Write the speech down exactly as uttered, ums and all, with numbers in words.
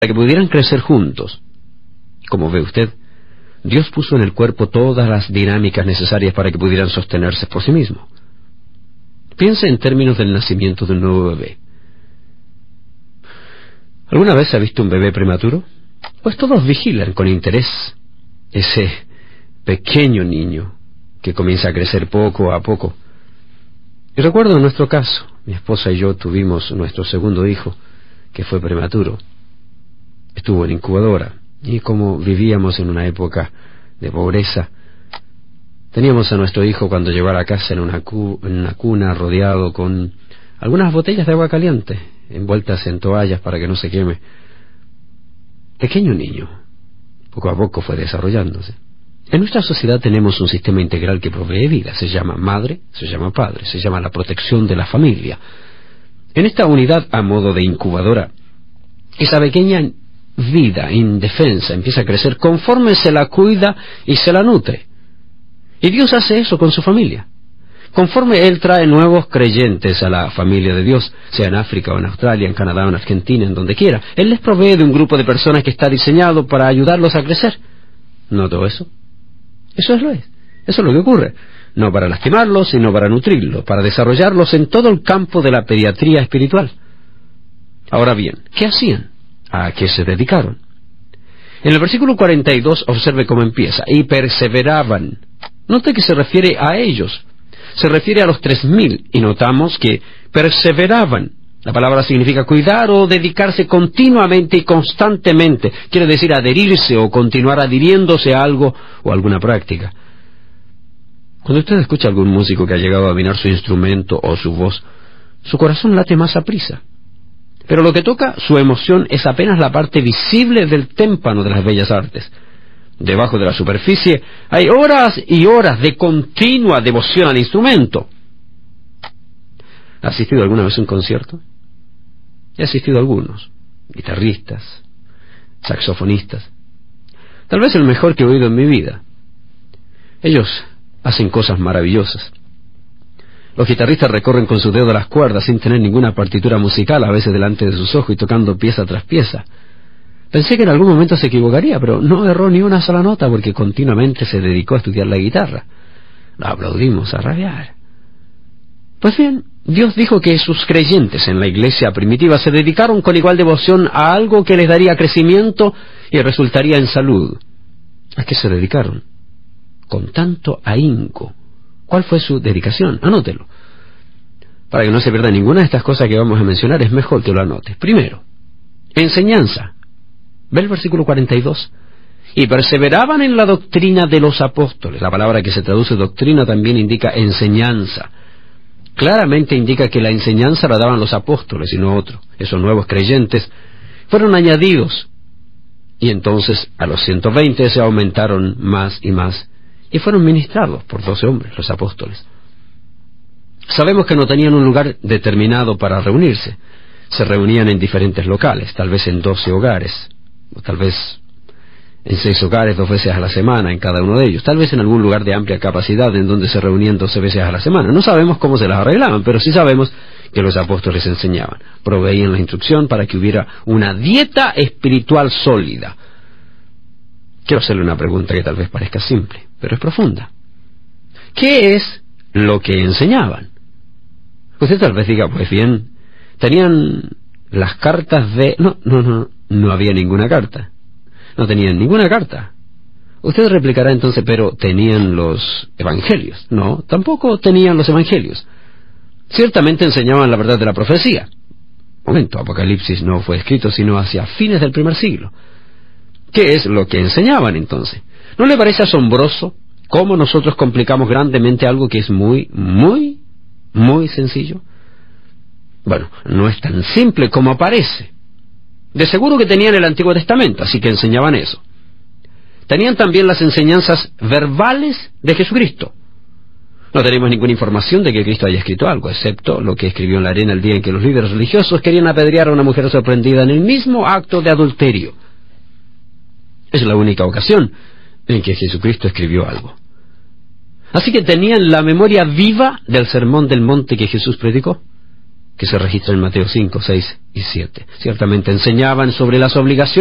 que pudieran crecer juntos. Como ve usted, Dios puso en el cuerpo todas las dinámicas necesarias para que pudieran sostenerse por sí mismos. Piense en términos del nacimiento de un nuevo bebé. ¿Alguna vez ha visto un bebé prematuro? Pues todos vigilan con interés ese pequeño niño que comienza a crecer poco a poco. Y recuerdo en nuestro caso, mi esposa y yo tuvimos nuestro segundo hijo, que fue prematuro. Estuvo en incubadora, y como vivíamos en una época de pobreza, teníamos a nuestro hijo cuando llegó a la casa en una, cu en una cuna rodeado con algunas botellas de agua caliente, envueltas en toallas para que no se queme. Pequeño niño, poco a poco fue desarrollándose. En nuestra sociedad tenemos un sistema integral que provee vida. Se llama madre, se llama padre, se llama la protección de la familia. En esta unidad a modo de incubadora, esa pequeña vida indefensa empieza a crecer conforme se la cuida y se la nutre. Y Dios hace eso con su familia. Conforme Él trae nuevos creyentes a la familia de Dios, sea en África o en Australia, en Canadá o en Argentina, en donde quiera, Él les provee de un grupo de personas que está diseñado para ayudarlos a crecer. ¿Notó eso? Eso es lo es. Eso es lo que ocurre. No para lastimarlos, sino para nutrirlos, para desarrollarlos en todo el campo de la pediatría espiritual. Ahora bien, ¿qué hacían? ¿A qué se dedicaron? En el versículo cuarenta y dos, observe cómo empieza. Y perseveraban. Note que se refiere a ellos. Se refiere a los tres mil, y notamos que perseveraban. La palabra significa cuidar o dedicarse continuamente y constantemente. Quiere decir adherirse o continuar adhiriéndose a algo o alguna práctica. Cuando usted escucha a algún músico que ha llegado a dominar su instrumento o su voz, su corazón late más aprisa. Pero lo que toca su emoción es apenas la parte visible del témpano de las bellas artes. Debajo de la superficie hay horas y horas de continua devoción al instrumento. ¿Ha asistido alguna vez a un concierto? He asistido a algunos, guitarristas, saxofonistas. Tal vez el mejor que he oído en mi vida. Ellos hacen cosas maravillosas. Los guitarristas recorren con su dedo las cuerdas sin tener ninguna partitura musical, a veces delante de sus ojos y tocando pieza tras pieza. Pensé que en algún momento se equivocaría, pero no erró ni una sola nota porque continuamente se dedicó a estudiar la guitarra. Lo aplaudimos a rabiar. Pues bien, Dios dijo que sus creyentes en la iglesia primitiva se dedicaron con igual devoción a algo que les daría crecimiento y resultaría en salud. ¿A qué se dedicaron? Con tanto ahínco. ¿Cuál fue su dedicación? Anótelo. Para que no se pierda ninguna de estas cosas que vamos a mencionar, es mejor que lo anotes. Primero, enseñanza. Ve el versículo cuarenta y dos. Y perseveraban en la doctrina de los apóstoles. La palabra que se traduce doctrina también indica enseñanza. Claramente indica que la enseñanza la daban los apóstoles y no otro. Esos nuevos creyentes fueron añadidos. Y entonces a los ciento veinte se aumentaron más y más. Y fueron ministrados por doce hombres, los apóstoles. Sabemos que no tenían un lugar determinado para reunirse. Se reunían en diferentes locales, tal vez en doce hogares, o tal vez en seis hogares dos veces a la semana en cada uno de ellos, tal vez en algún lugar de amplia capacidad en donde se reunían doce veces a la semana. No sabemos cómo se las arreglaban, pero sí sabemos que los apóstoles enseñaban, proveían la instrucción para que hubiera una dieta espiritual sólida. Quiero hacerle una pregunta que tal vez parezca simple, pero es profunda. ¿Qué es lo que enseñaban? Usted tal vez diga, pues bien, tenían las cartas de... No, no, no, no había ninguna carta. No tenían ninguna carta. Usted replicará entonces, pero ¿tenían los evangelios? No, tampoco tenían los evangelios. Ciertamente enseñaban la verdad de la profecía. Momento, Apocalipsis no fue escrito sino hacia fines del primer siglo. ¿Qué es lo que enseñaban entonces? ¿No le parece asombroso cómo nosotros complicamos grandemente algo que es muy, muy, muy sencillo? Bueno, no es tan simple como parece. De seguro que tenían el Antiguo Testamento, así que enseñaban eso. Tenían también las enseñanzas verbales de Jesucristo. No tenemos ninguna información de que Cristo haya escrito algo, excepto lo que escribió en la arena el día en que los líderes religiosos querían apedrear a una mujer sorprendida en el mismo acto de adulterio. Es la única ocasión en que Jesucristo escribió algo. Así que tenían la memoria viva del sermón del monte que Jesús predicó. que se registra en Mateo cinco, seis y siete. Ciertamente enseñaban sobre las obligaciones